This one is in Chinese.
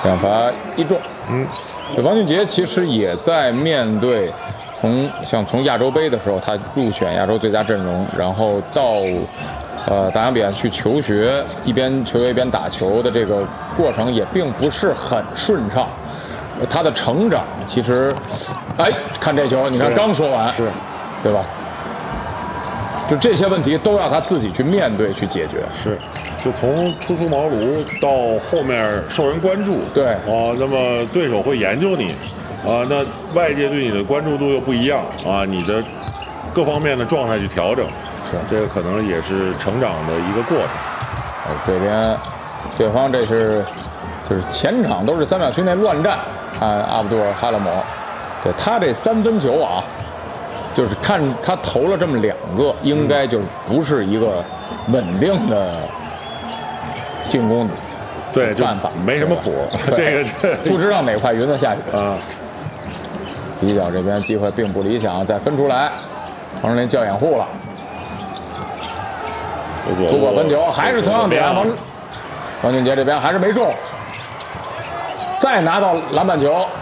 2罚1中。王俊杰其实也在面对从亚洲杯的时候，他入选亚洲最佳阵容，然后到大洋彼岸去求学，一边求学一边打球的这个过程也并不是很顺畅。他的成长其实，看这球，你看刚说完， 是， 对吧？就这些问题都要他自己去面对、去解决。 是，就从初出茅庐到后面受人关注， 对那么对手会研究你，那外界对你的关注度又不一样你的各方面的状态去调整， 是这个可能也是成长的一个过程。 这边对方就是前场都是3秒区内乱战，看阿卜杜尔哈勒姆，对他这3分球就是看他投了这么2个，应该就不是一个稳定的进攻对办法， 没什么谱。这个不知道哪块云彩下去底角这边机会并不理想，再分出来，王哲林叫掩护了，突破分球，还是同样点，王俊杰这边还是没中，再拿到篮板球，